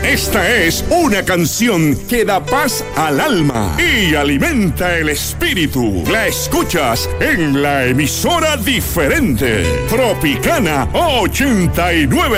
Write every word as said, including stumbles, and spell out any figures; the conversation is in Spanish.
Esta es una canción que da paz al alma y alimenta el espíritu. La escuchas en la emisora diferente, Tropicana ochenta y nueve